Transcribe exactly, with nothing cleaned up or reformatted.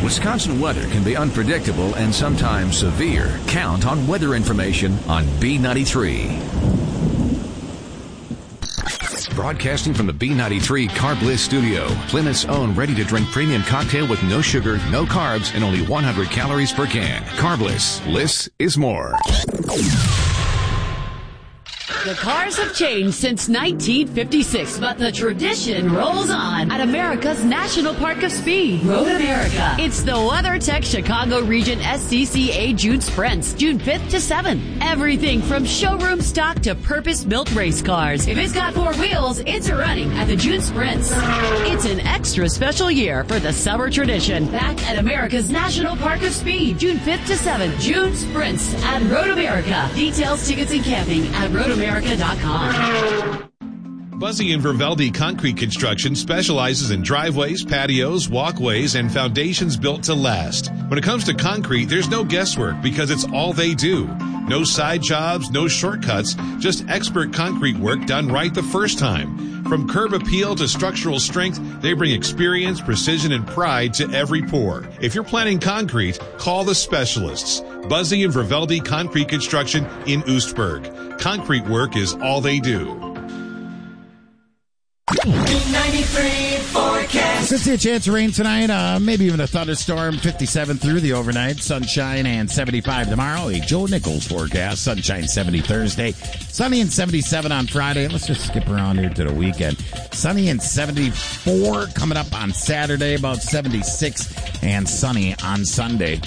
Wisconsin weather can be unpredictable and sometimes severe. Count on weather information on B ninety-three. Broadcasting from the B ninety-three Carb Bliss studio, Plymouth's own ready-to-drink premium cocktail with no sugar, no carbs, and only one hundred calories per can. Carb Bliss. Bliss is more. The cars have changed since nineteen fifty-six, but the tradition rolls on at America's National Park of Speed, Road America. It's the WeatherTech Chicago Region S C C A June Sprints, June fifth to seventh. Everything from showroom stock to purpose-built race cars. If it's got four wheels, it's running at the June Sprints. It's an extra special year for the summer tradition. Back at America's National Park of Speed, June fifth to seventh. June Sprints at Road America. Details, tickets, and camping at road america dot com. Buzzy and Verveldi Concrete Construction specializes in driveways, patios, walkways, and foundations built to last. When it comes to concrete, there's no guesswork because it's all they do. No side jobs, no shortcuts, just expert concrete work done right the first time. From curb appeal to structural strength, they bring experience, precision, and pride to every pour. If you're planning concrete, call the specialists. Buzzy and Verveldi Concrete Construction in Oostburg. Concrete work is all they do. ninety-three forecast. Let's see a chance of rain tonight, uh, maybe even a thunderstorm. fifty-seven through the overnight, sunshine and seventy-five tomorrow. A Joe Nichols forecast, sunshine seventy Thursday, sunny and seventy-seven on Friday. Let's just skip around here to the weekend. Sunny and seventy-four coming up on Saturday, about seventy-six, and sunny on Sunday.